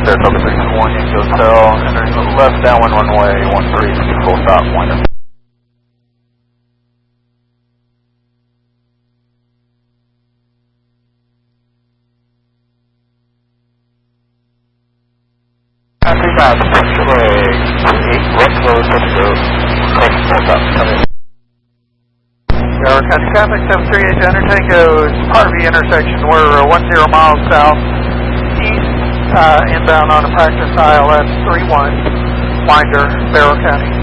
Saratoga 621 Yankee Hotel, entering left downwind runway 13, speed full stop, wind up. Taxi pass, runway 28, left road, let's go. Full stop, coming. Broward County traffic, 738 Enter Tango, Harvey intersection. We're 10 miles south east, inbound on a practice ILS 31, Winder, Broward County.